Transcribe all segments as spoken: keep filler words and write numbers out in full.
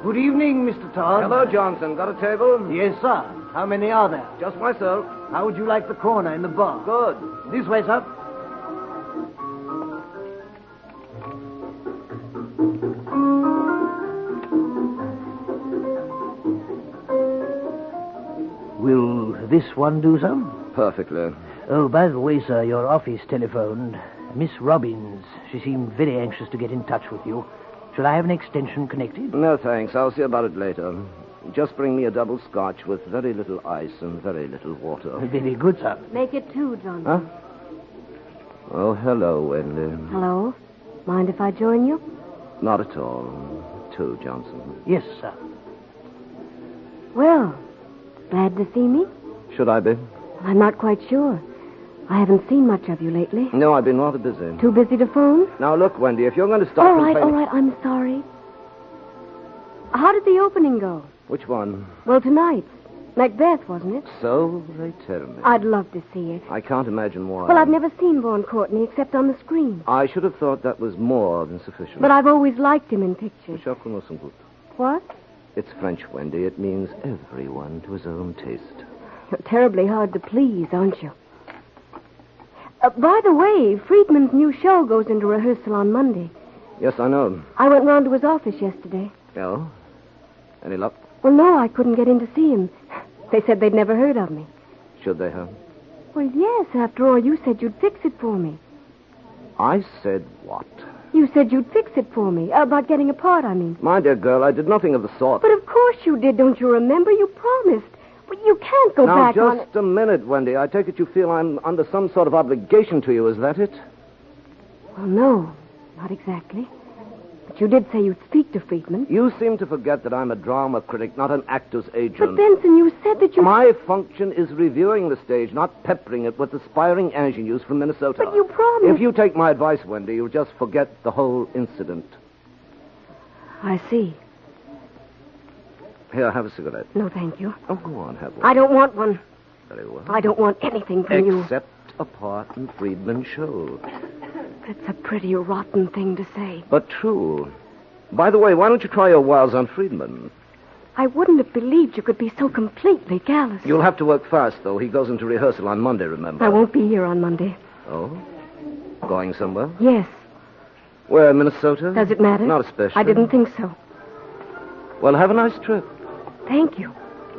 Good evening, Mister Todd. Hello, Johnson. Got a table? Yes, sir. How many are there? Just myself. How would you like the corner in the bar? Good. This way, sir. Will this one do, sir? Perfectly. Oh, by the way, sir, your office telephoned. Miss Robbins. She seemed very anxious to get in touch with you. Should I have an extension connected? No, thanks. I'll see about it later. Just bring me a double scotch with very little ice and very little water. Very good, sir. Make it two, Johnson. Huh? Oh, hello, Wendy. Hello. Mind if I join you? Not at all. Two, Johnson. Yes, sir. Well, glad to see me? Should I be? I'm not quite sure. I haven't seen much of you lately. No, I've been rather busy. Too busy to phone? Now, look, Wendy, if you're going to stop All right, complaining... all right, I'm sorry. How did the opening go? Which one? Well, tonight's. Macbeth, wasn't it? So they tell me. I'd love to see it. I can't imagine why. Well, I've never seen Vaughan Courtney except on the screen. I should have thought that was more than sufficient. But I've always liked him in pictures. What? It's French, Wendy. It means everyone to his own taste. You're terribly hard to please, aren't you? Uh, by the way, Friedman's new show goes into rehearsal on Monday. Yes, I know. I went round to his office yesterday. Oh? Any luck? Well, no, I couldn't get in to see him. They said they'd never heard of me. Should they have? Well, yes, after all, you said you'd fix it for me. I said what? You said you'd fix it for me. About getting a part, I mean. My dear girl, I did nothing of the sort. But of course you did, don't you remember? You promised. But you can't go now, back on it. Now, just a minute, Wendy. I take it you feel I'm under some sort of obligation to you, is that it? Well, no, not exactly. But you did say you'd speak to Friedman. You seem to forget that I'm a drama critic, not an actor's agent. But, Benson, you said that you... My function is reviewing the stage, not peppering it with aspiring ingenues from Minnesota. But you promised... If you take my advice, Wendy, you'll just forget the whole incident. I see. Here, have a cigarette. No, thank you. Oh, go on, have one. I don't want one. Very well. I don't want anything from you. Except a part in Friedman's show. That's a pretty rotten thing to say. But true. By the way, why don't you try your wiles on Friedman? I wouldn't have believed you could be so completely callous. You'll have to work fast, though. He goes into rehearsal on Monday, remember? I won't be here on Monday. Oh? Going somewhere? Yes. Where, Minnesota? Does it matter? Not especially. I didn't think so. Well, have a nice trip. Thank you.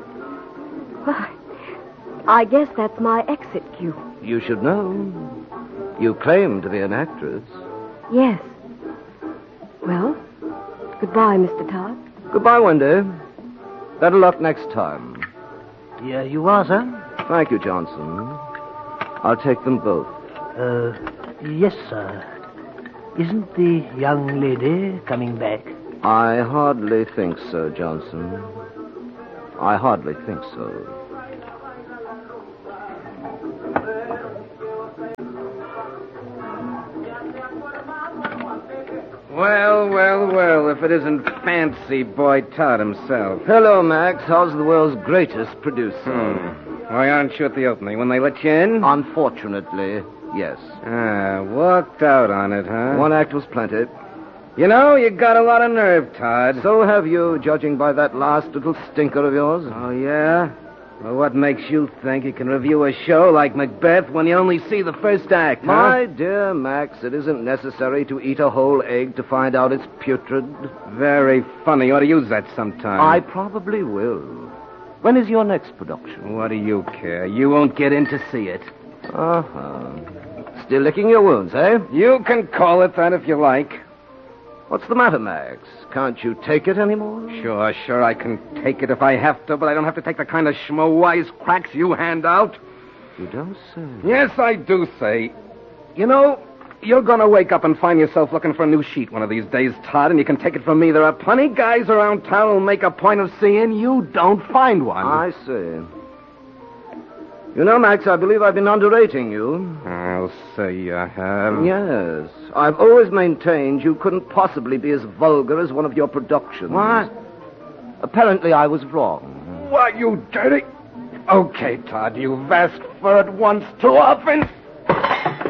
Well, I guess that's my exit cue. You should know. You claim to be an actress. Yes. Well, goodbye, Mister Todd. Goodbye, Wendy. Better luck next time. Here you are, sir. Thank you, Johnson. I'll take them both. Uh, yes, sir. Isn't the young lady coming back? I hardly think so, Johnson. I hardly think so. Well, well, well, if it isn't Fancy Boy Todd himself. Hello, Max. How's the world's greatest producer? Hmm. Why aren't you at the opening? When they let you in? Unfortunately, yes. Ah, walked out on it, huh? One act was plenty. You know, you got a lot of nerve, Todd. So have you, judging by that last little stinker of yours. Oh, yeah? Well, what makes you think you can review a show like Macbeth when you only see the first act, huh? My dear Max, it isn't necessary to eat a whole egg to find out it's putrid. Very funny. You ought to use that sometime. I probably will. When is your next production? What do you care? You won't get in to see it. Uh-huh. Still licking your wounds, eh? You can call it that if you like. What's the matter, Max? Can't you take it anymore? Sure, sure, I can take it if I have to, but I don't have to take the kind of schmo-wise cracks you hand out. You don't say. Yes, I do say. You know, you're going to wake up and find yourself looking for a new sheet one of these days, Todd, and you can take it from me. There are plenty guys around town who'll make a point of seeing you don't find one. I see. You know, Max, I believe I've been underrating you. I'll say you have. Yes. I've always maintained you couldn't possibly be as vulgar as one of your productions. What? Apparently I was wrong. Why, you dirty... Okay, Todd, you've asked for it once too often.